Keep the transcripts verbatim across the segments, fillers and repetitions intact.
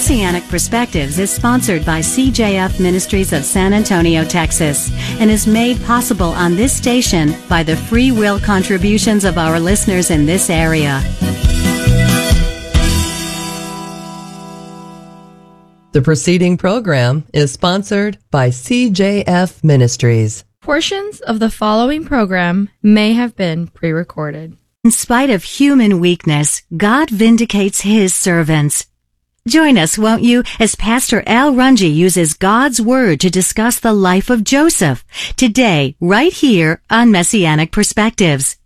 Messianic Perspectives is sponsored by C J F Ministries of San Antonio, Texas, and is made possible on this station by the free will contributions of our listeners in this area. The preceding program is sponsored by C J F Ministries. Portions of the following program may have been pre-recorded. In spite of human weakness, God vindicates His servants. Join us, won't you, as Pastor Al Runge uses God's Word to discuss the life of Joseph, today, right here on Messianic Perspectives.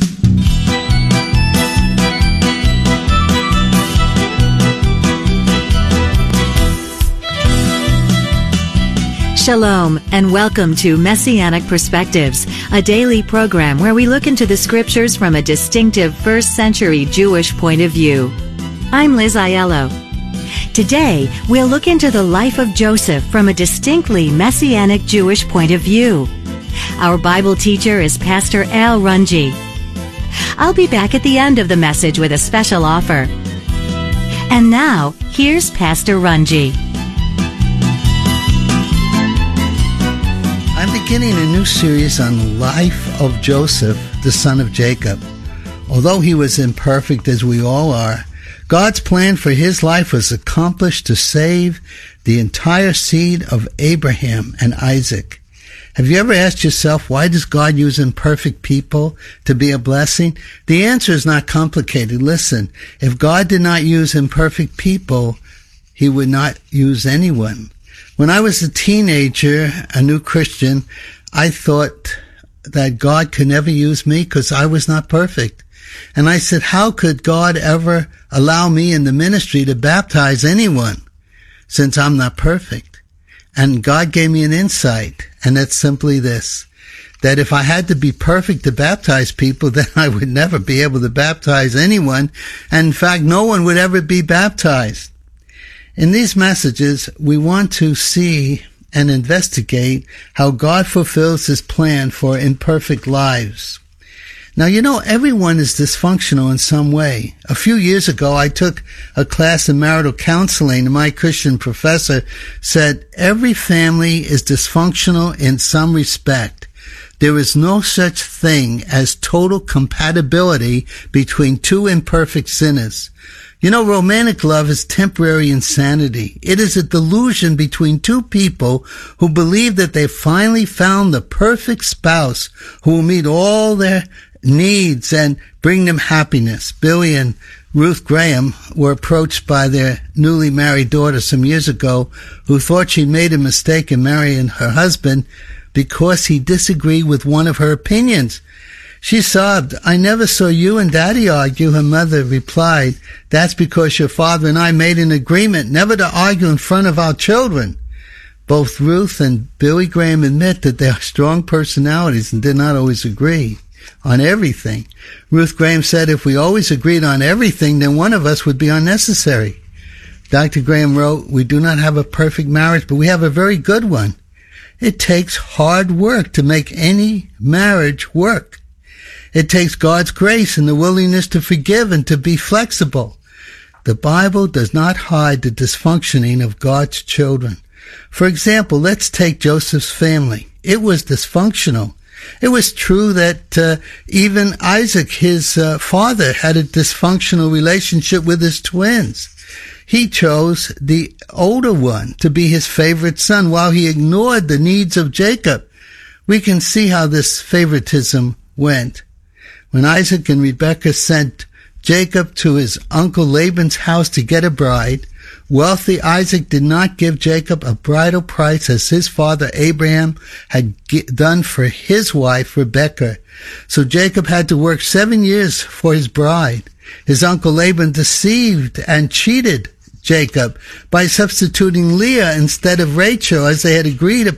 Shalom, and welcome to Messianic Perspectives, a daily program where we look into the Scriptures from a distinctive first century Jewish point of view. I'm Liz Aiello. Today, we'll look into the life of Joseph from a distinctly Messianic Jewish point of view. Our Bible teacher is Pastor Al Runge. I'll be back at the end of the message with a special offer. And now, here's Pastor Runge. I'm beginning a new series on the life of Joseph, the son of Jacob. Although he was imperfect as we all are, God's plan for his life was accomplished to save the entire seed of Abraham and Isaac. Have you ever asked yourself, why does God use imperfect people to be a blessing? The answer is not complicated. Listen, if God did not use imperfect people, he would not use anyone. When I was a teenager, a new Christian, I thought that God could never use me because I was not perfect. And I said, how could God ever allow me in the ministry to baptize anyone since I'm not perfect? And God gave me an insight, and that's simply this, that if I had to be perfect to baptize people, then I would never be able to baptize anyone. And in fact, no one would ever be baptized. In these messages, we want to see and investigate how God fulfills his plan for imperfect lives. Now, you know, everyone is dysfunctional in some way. A few years ago, I took a class in marital counseling, and my Christian professor said, every family is dysfunctional in some respect. There is no such thing as total compatibility between two imperfect sinners. You know, romantic love is temporary insanity. It is a delusion between two people who believe that they finally found the perfect spouse who will meet all their needs and bring them happiness. Billy and Ruth Graham were approached by their newly married daughter some years ago, who thought she made a mistake in marrying her husband because he disagreed with one of her opinions. She sobbed. I never saw you and Daddy argue. Her mother replied, that's because your father and I made an agreement never to argue in front of our children. Both Ruth and Billy Graham admit that they are strong personalities and did not always agree on everything. Ruth Graham said, if we always agreed on everything, then one of us would be unnecessary. Doctor Graham wrote, we do not have a perfect marriage, but we have a very good one. It takes hard work to make any marriage work. It takes God's grace and the willingness to forgive and to be flexible. The Bible does not hide the dysfunctioning of God's children. For example, let's take Joseph's family. It was dysfunctional. It was true that uh, even Isaac, his uh, father, had a dysfunctional relationship with his twins. He chose the older one to be his favorite son while he ignored the needs of Jacob. We can see how this favoritism went. When Isaac and Rebekah sent Jacob to his uncle Laban's house to get a bride, wealthy Isaac did not give Jacob a bridal price as his father Abraham had done for his wife Rebekah. So Jacob had to work seven years for his bride. His uncle Laban deceived and cheated Jacob by substituting Leah instead of Rachel, as they had agreed